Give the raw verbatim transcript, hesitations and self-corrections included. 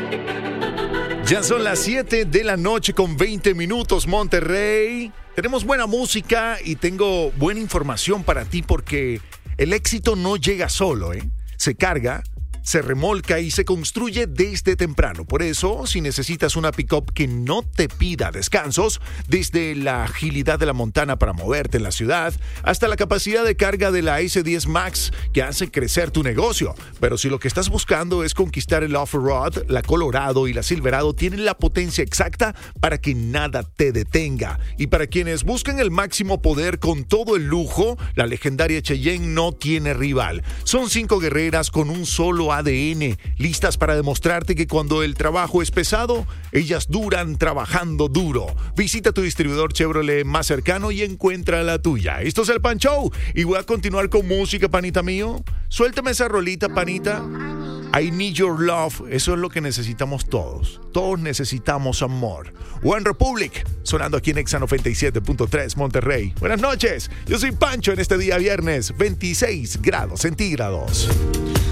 Ya son las siete de la noche con veinte minutos, Monterrey. Tenemos buena música y tengo buena información para ti porque el éxito no llega solo, ¿eh? Se carga, se remolca y se construye desde temprano. Por eso, si necesitas una pick-up que no te pida descansos, desde la agilidad de la Montana para moverte en la ciudad, hasta la capacidad de carga de la S diez Max que hace crecer tu negocio. Pero si lo que estás buscando es conquistar el off-road, la Colorado y la Silverado tienen la potencia exacta para que nada te detenga. Y para quienes buscan el máximo poder con todo el lujo, la legendaria Cheyenne no tiene rival. Son cinco guerreras con un solo A D N, listas para demostrarte que cuando el trabajo es pesado, ellas duran trabajando duro. Visita tu distribuidor Chevrolet más cercano y encuentra la tuya. Esto es el Pan Show y voy a continuar con música, panita mío. Suéltame esa rolita, panita. I Need Your Love, eso es lo que necesitamos todos. Todos necesitamos amor. One Republic, sonando aquí en Exa noventa y siete punto tres Monterrey. Buenas noches, yo soy Pancho en este día viernes, veintiséis grados centígrados.